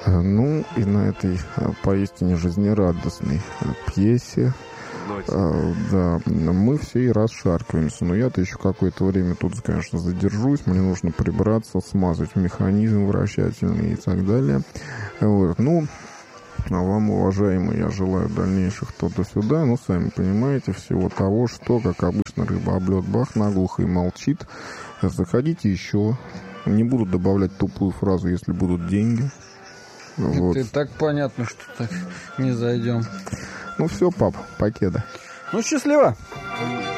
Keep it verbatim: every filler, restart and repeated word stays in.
Ну, и на этой поистине жизнерадостной пьесе, а, да, мы все и расшаркиваемся. Но я-то еще какое-то время тут, конечно, задержусь. Мне нужно прибраться, смазать механизм вращательный и так далее. Вот. Ну, а вам, уважаемые, я желаю дальнейших туда-сюда. Ну, сами понимаете, всего того, что, как обычно, рыба об лед бах, наглухо и молчит. Заходите еще. Не буду добавлять тупую фразу, если будут деньги. Вот. Это и так понятно, что так не зайдем. Ну все, пап, покеда. Ну, счастливо!